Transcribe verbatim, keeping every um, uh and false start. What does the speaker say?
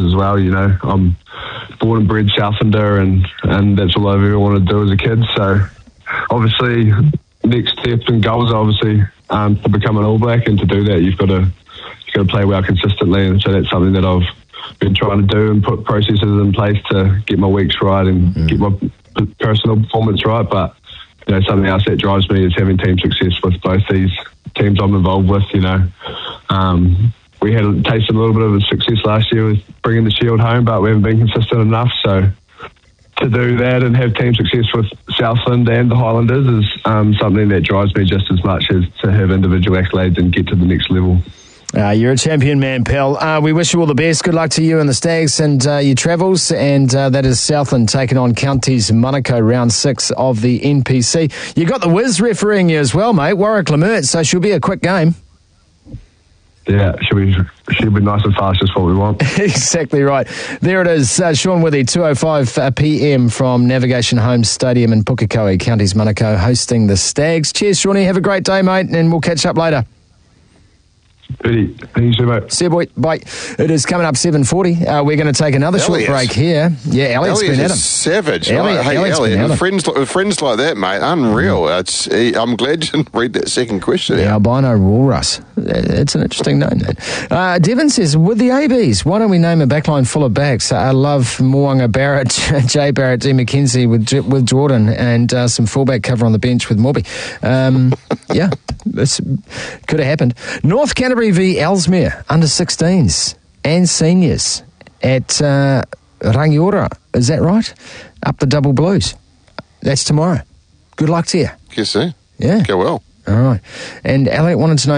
as well. You know, I'm born and bred Southlander, and and that's all I've ever wanted to do as a kid. So obviously, next step and goals obviously um, to become an All Black, and to do that, you've got to you've got to play well consistently, and so that's something that I've been trying to do and put processes in place to get my weeks right and mm. get my p- personal performance right. But you know, something else that drives me is having team success with both these teams I'm involved with. You know, um, we had tasted a little bit of a success last year with bringing the Shield home, but we haven't been consistent enough. So to do that and have team success with Southland and the Highlanders is um, something that drives me just as much as to have individual accolades and get to the next level. Uh, you're a champion man, pal. Uh, we wish you all the best. Good luck to you and the Stags and uh, your travels. And uh, that is Southland taking on Counties Manukau, round six of the N P C. You got the Wiz refereeing you as well, mate. Warwick Lamert, so she'll be a quick game. Yeah, she'll be, she'll be nice and fast, just what we want. Exactly right. There it is. Uh, Sean Withy, two oh five p.m. from Navigation Home Stadium in Pukekohe, Counties Manukau, hosting the Stags. Cheers, Shawnee. Have a great day, mate, and we'll catch up later. Thank you so much. See you, boy. Bye. It is coming up seven forty. Uh, we're going to take another Elliot. short break here. Yeah, Elliot's Elliot been at is him. savage. Elliot, hey, Elliot's Elliot, been at him. friends, friends like that, mate, unreal. Mm. It's, I'm glad you didn't read that second question. The albino walrus. It's an interesting name, that. Uh, Devon says, with the A Bs, why don't we name a backline full of backs? I love Mo'unga Barrett, Jay Barrett, D. McKenzie with with Jordan, and uh, some fullback cover on the bench with Morby. Um, yeah, this could have happened. North Canterbury v Ellesmere, under sixteens and seniors at uh, Rangiora. Is that right? Up the double blues. That's tomorrow. Good luck to you. Yes, sir. Yeah. Go well. All right. And Elliot wanted to know